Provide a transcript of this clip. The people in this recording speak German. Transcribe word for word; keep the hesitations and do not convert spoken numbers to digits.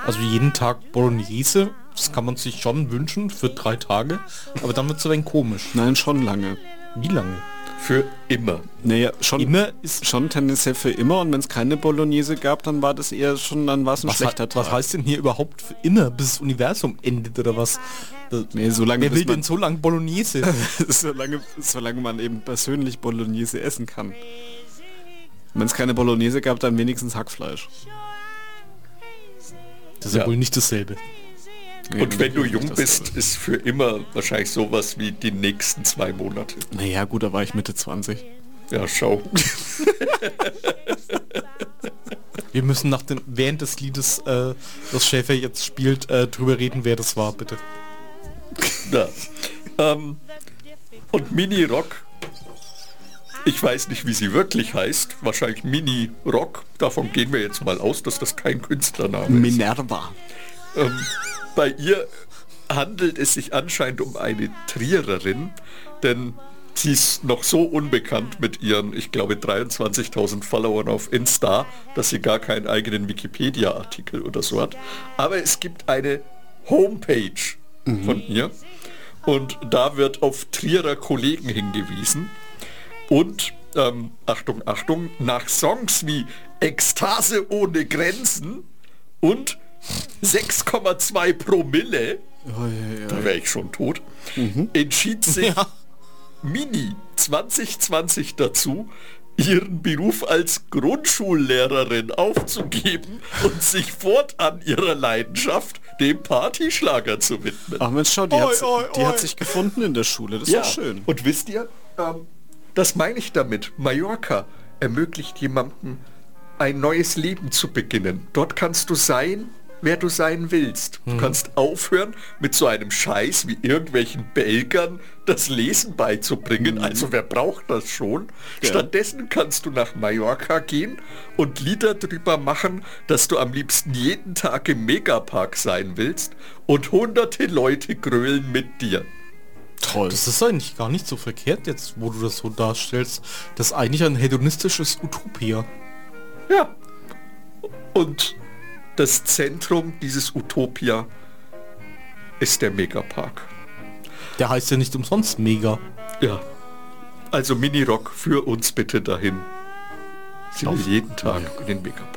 Also jeden Tag Bolognese, das kann man sich schon wünschen für drei Tage, aber dann wird es ein wenig komisch. Nein, schon lange. Wie lange? Für immer. Naja, schon, Immer ist... schon tendenziell für immer, und wenn es keine Bolognese gab, dann war das eher schon, dann war es ein Was, schlechter he- Tag. was heißt denn hier überhaupt für immer, bis das Universum endet oder was? Das, Nee, so lange, wer bis will man- denn so lange Bolognese? solange, solange man eben persönlich Bolognese essen kann. Wenn es keine Bolognese gab, dann wenigstens Hackfleisch. Das ist ja Ja. wohl nicht dasselbe. Nee, Und wenn du nicht jung dasselbe. bist, ist für immer wahrscheinlich sowas wie die nächsten zwei Monate. Naja, gut, da war ich Mitte zwanzig. Ja, schau. Wir müssen nach dem, während des Liedes, äh, das Schäfer jetzt spielt, äh, drüber reden, wer das war, bitte. Ja. Ähm, und Mini Rock, ich weiß nicht, wie sie wirklich heißt, wahrscheinlich Mini Rock, davon gehen wir jetzt mal aus, dass das kein Künstlername ist. Minerva. Ähm, bei ihr handelt es sich anscheinend um eine Triererin, denn sie ist noch so unbekannt mit ihren, ich glaube, dreiundzwanzigtausend Followern auf Insta, dass sie gar keinen eigenen Wikipedia-Artikel oder so hat. Aber es gibt eine Homepage mhm. von ihr und da wird auf Trierer Kollegen hingewiesen und, ähm, Achtung, Achtung, nach Songs wie Ekstase ohne Grenzen und sechs Komma zwei Promille, Oh, ja, ja. da wäre ich schon tot, mhm. entschied sich Ja. Mini zwanzig zwanzig dazu, ihren Beruf als Grundschullehrerin aufzugeben und sich fortan ihrer Leidenschaft, dem Partyschlager, zu widmen. Ach Mensch, schau, die, Oi, hat, oi, die oi. hat sich gefunden in der Schule. Das ist Ja, doch schön. und wisst ihr, ähm, das meine ich damit. Mallorca ermöglicht jemandem ein neues Leben zu beginnen. Dort kannst du sein, wer du sein willst. Du kannst aufhören, mit so einem Scheiß wie irgendwelchen Belgern das Lesen beizubringen. Also wer braucht das schon? Ja. Stattdessen kannst du nach Mallorca gehen und Lieder drüber machen, dass du am liebsten jeden Tag im Megapark sein willst und hunderte Leute grölen mit dir. Toll. Das ist eigentlich gar nicht so verkehrt jetzt, wo du das so darstellst. Das ist eigentlich ein hedonistisches Utopia. Ja. Und das Zentrum dieses Utopia ist der Megapark. Der heißt ja nicht umsonst Mega. Ja. Also Mini-Rock, für uns bitte dahin. Sie will jeden Tag in den Megapark.